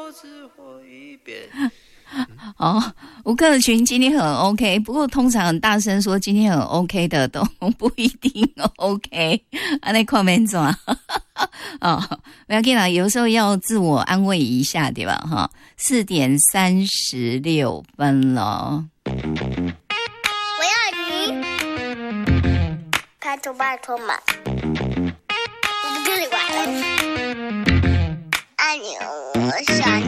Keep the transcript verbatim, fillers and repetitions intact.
哦，吴克的群今天很 OK， 不过通常很大声说今天很 OK 的都不一定 OK， 啊，那看面怎哦，不要紧啦，有时候要自我安慰一下，对吧？哈，四点三十六分了。 我要你，拜托拜托嘛，我不跟你玩了，爱你，我想你。